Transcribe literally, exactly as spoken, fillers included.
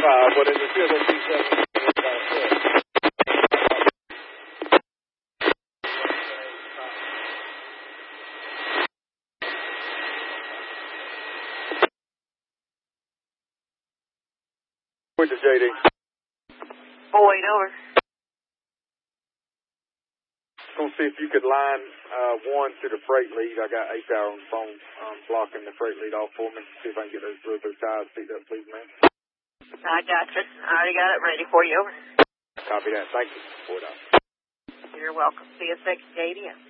Uh, but in the field of D seven, Where's the J D? Oh, wait, over. Gonna see if you could line uh, one to the freight lead. I got eight hour on the phone um, blocking the freight lead off for me. See if I can get those little bit ties picked up, please, man. I got you. I already got it ready for you, over. Copy that. Thank you. Four dollars. You're welcome. See you at six, J D M.